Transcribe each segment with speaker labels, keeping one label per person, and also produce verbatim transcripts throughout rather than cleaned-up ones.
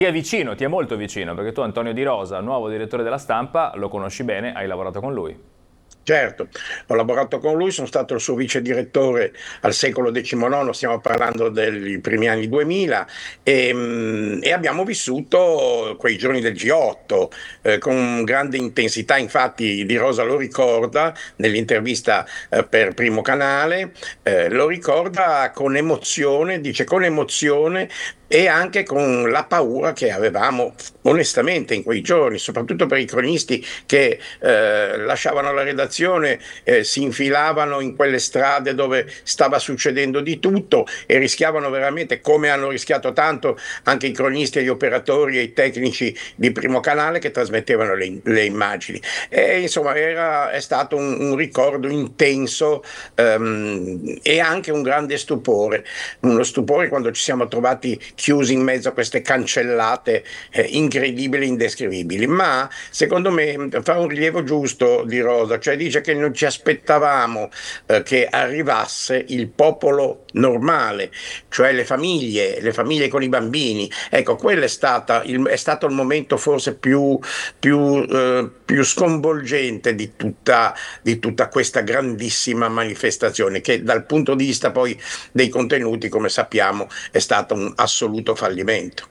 Speaker 1: Ti è vicino, ti è molto vicino, perché tu Antonio Di Rosa, nuovo direttore della Stampa, lo conosci bene, hai lavorato con lui.
Speaker 2: Certo, ho lavorato con lui, sono stato il suo vice direttore al secolo diciannove, stiamo parlando dei primi anni duemila, e, mm, e abbiamo vissuto quei giorni del G otto eh, con grande intensità. Infatti Di Rosa lo ricorda nell'intervista eh, per Primo Canale, eh, lo ricorda con emozione, dice con emozione e anche con la paura che avevamo onestamente in quei giorni, soprattutto per i cronisti che eh, lasciavano la redazione, eh, si infilavano in quelle strade dove stava succedendo di tutto e rischiavano veramente, come hanno rischiato tanto anche i cronisti e gli operatori e i tecnici di Primo Canale che trasmettevano le, le immagini. E, insomma, era, è stato un, un ricordo intenso ehm, e anche un grande stupore, uno stupore quando ci siamo trovati chiusi in mezzo a queste cancellate eh, incredibili, indescrivibili. Ma secondo me fa un rilievo giusto Di Rosa, cioè dice che non ci aspettavamo eh, che arrivasse il popolo normale, cioè le famiglie, le famiglie con i bambini. Ecco, quello è, stata il, è stato il momento forse più, più, eh, più sconvolgente di tutta, di tutta questa grandissima manifestazione, che dal punto di vista poi dei contenuti, come sappiamo, è stato un assoluto fallimento.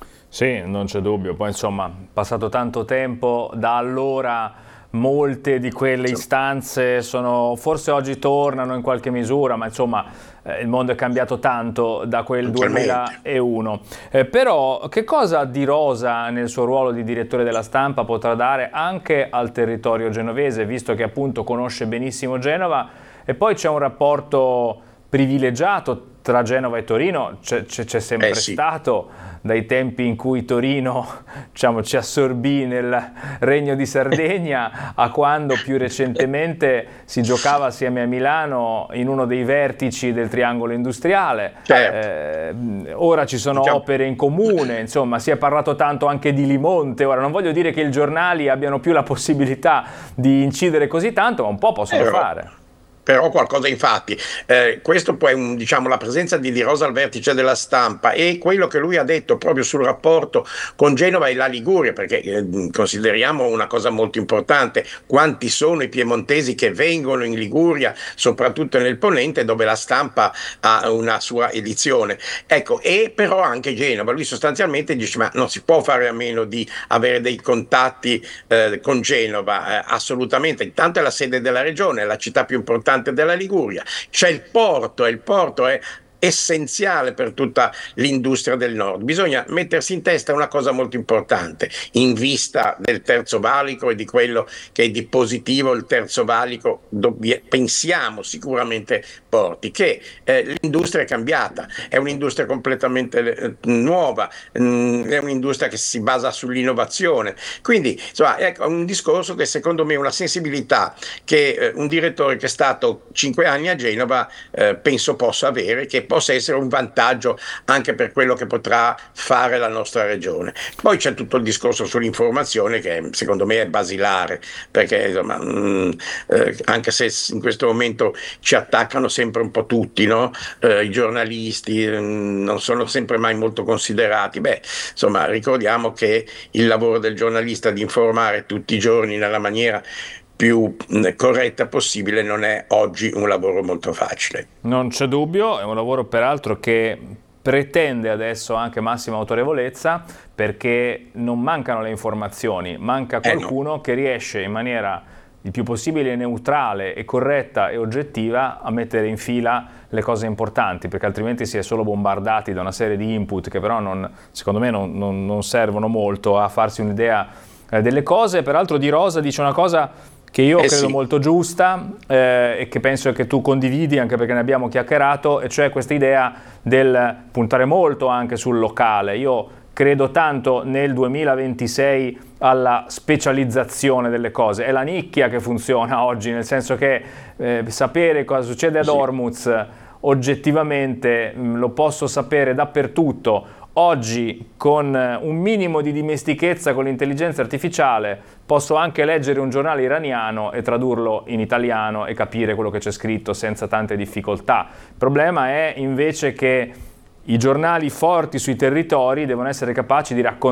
Speaker 1: Sì, non c'è dubbio. Poi insomma, passato tanto tempo, da allora molte di quelle
Speaker 2: Insomma,
Speaker 1: istanze sono, forse oggi tornano in qualche misura, ma insomma eh, il mondo è cambiato tanto da quel
Speaker 2: totalmente.
Speaker 1: duemilauno. Eh, però che cosa Di Rosa nel suo ruolo di direttore della Stampa potrà dare anche al territorio genovese, visto che appunto conosce benissimo Genova e poi c'è un rapporto privilegiato tra Genova e Torino, c'è, c'è, c'è
Speaker 2: Eh
Speaker 1: sempre
Speaker 2: sì.
Speaker 1: stato dai tempi in cui Torino, diciamo, ci assorbì nel Regno di Sardegna a quando più recentemente si giocava assieme a Milano in uno dei vertici del triangolo industriale.
Speaker 2: Certo,
Speaker 1: Eh, ora ci sono
Speaker 2: diciamo,
Speaker 1: opere in comune, insomma si è parlato tanto anche di Limonte. Ora non voglio dire che i giornali abbiano più la possibilità di incidere così tanto, ma un po' possono
Speaker 2: però,
Speaker 1: fare.
Speaker 2: però qualcosa infatti, eh, questo poi, un- diciamo, la presenza di Di Rosa al vertice della Stampa e quello che lui ha detto proprio sul rapporto con Genova e la Liguria, perché eh, consideriamo una cosa molto importante, quanti sono i piemontesi che vengono in Liguria, soprattutto nel Ponente, dove la Stampa ha una sua edizione. Ecco, e però anche Genova, lui sostanzialmente dice, ma non si può fare a meno di avere dei contatti eh, con Genova, eh, assolutamente. Intanto è la sede della regione, è la città più importante della Liguria, c'è il porto e il porto è essenziale per tutta l'industria del nord. Bisogna mettersi in testa una cosa molto importante in vista del terzo valico e di quello che è di positivo il terzo valico. Dobbia, pensiamo sicuramente porti, che eh, l'industria è cambiata, è un'industria completamente eh, nuova, mh, è un'industria che si basa sull'innovazione. Quindi insomma, è un discorso che secondo me è una sensibilità che eh, un direttore che è stato cinque anni a Genova eh, penso possa avere, che possa essere un vantaggio anche per quello che potrà fare la nostra regione. Poi c'è tutto il discorso sull'informazione che secondo me è basilare, perché insomma, mh, eh, anche se in questo momento ci attaccano sempre un po' tutti, no? Eh, I giornalisti mh, non sono sempre mai molto considerati. Beh, insomma, ricordiamo che il lavoro del giornalista di informare tutti i giorni nella maniera più mh, corretta possibile non è oggi un lavoro molto facile.
Speaker 1: Non c'è dubbio, è un lavoro peraltro che pretende adesso anche massima autorevolezza perché non mancano le informazioni, manca
Speaker 2: Eh no,
Speaker 1: qualcuno che riesce in maniera il più possibile neutrale e corretta e oggettiva a mettere in fila le cose importanti, perché altrimenti si è solo bombardati da una serie di input che però non, secondo me non, non, non servono molto a farsi un'idea eh, delle cose. Peraltro Di Rosa dice una cosa che io
Speaker 2: eh
Speaker 1: credo
Speaker 2: sì,
Speaker 1: molto giusta eh, e che penso che tu condividi anche perché ne abbiamo chiacchierato, e cioè questa idea del puntare molto anche sul locale. Io credo tanto nel duemilaventisei alla specializzazione delle cose, è la nicchia che funziona oggi, nel senso che eh, sapere cosa succede ad
Speaker 2: sì.
Speaker 1: Hormuz oggettivamente mh, lo posso sapere dappertutto. Oggi con un minimo di dimestichezza con l'intelligenza artificiale posso anche leggere un giornale iraniano e tradurlo in italiano e capire quello che c'è scritto senza tante difficoltà. Il problema è invece che i giornali forti sui territori devono essere capaci di raccontare